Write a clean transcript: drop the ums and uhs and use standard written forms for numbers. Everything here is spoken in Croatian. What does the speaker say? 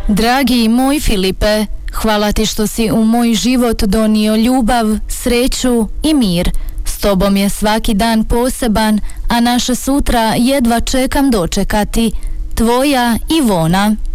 Dragi moj Filipe, hvala ti što si u moj život donio ljubav, sreću i mir. S tobom je svaki dan poseban, a naše sutra jedva čekam dočekati. Tvoja Ivona.